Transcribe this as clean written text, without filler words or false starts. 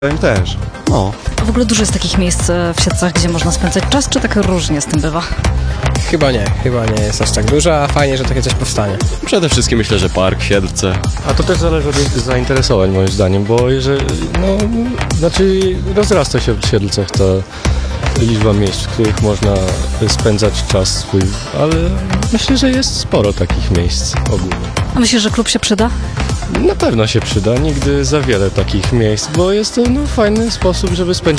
Też. No. A w ogóle dużo jest takich miejsc w Siedlcach, gdzie można spędzać czas, czy tak różnie z tym bywa? Chyba nie jest aż tak dużo, a fajnie, że takie coś powstanie. Przede wszystkim myślę, że park, Siedlce. A to też zależy od zainteresowań moim zdaniem, bo jeżeli, rozrasta się w Siedlcach ta liczba miejsc, w których można spędzać czas swój, ale myślę, że jest sporo takich miejsc ogólnie. A myślisz, że klub się przyda? Na pewno się przyda, nigdy za wiele takich miejsc, bo jest to fajny sposób, żeby spędzić